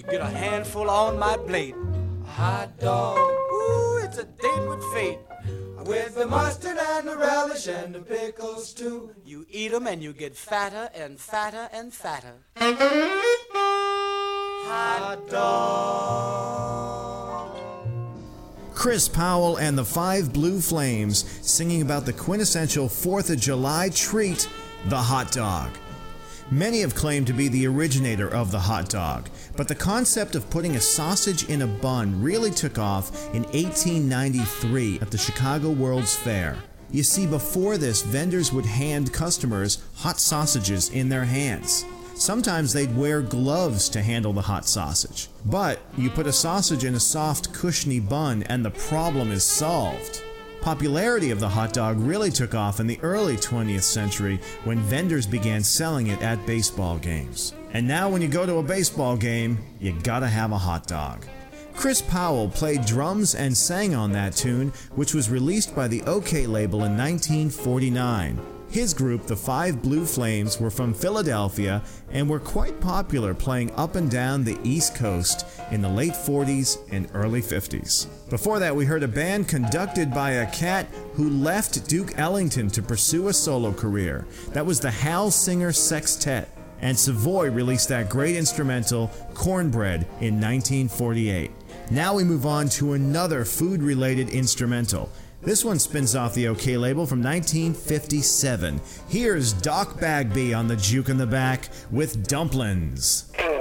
get a handful on my plate. A hot dog, ooh, it's a date with fate. With the mustard and the relish and the pickles too. You eat 'em and you get fatter and fatter and fatter. Hot dog. Chris Powell and the Five Blue Flames singing about the quintessential 4th of July treat, the hot dog. Many have claimed to be the originator of the hot dog, but the concept of putting a sausage in a bun really took off in 1893 at the Chicago World's Fair. You see, before this, vendors would hand customers hot sausages in their hands. Sometimes they'd wear gloves to handle the hot sausage. But you put a sausage in a soft, cushiony bun and the problem is solved. Popularity of the hot dog really took off in the early 20th century when vendors began selling it at baseball games. And now when you go to a baseball game, you gotta have a hot dog. Chris Powell played drums and sang on that tune, which was released by the OK label in 1949. His group, the Five Blue Flames, were from Philadelphia and were quite popular playing up and down the East Coast in the late 40s and early 50s. Before that, we heard a band conducted by a cat who left Duke Ellington to pursue a solo career. That was the Hal Singer Sextet. And Savoy released that great instrumental, Cornbread, in 1948. Now we move on to another food-related instrumental. This one spins off the OK label from 1957. Here's Doc Bagby on the juke in the back with Dumplins.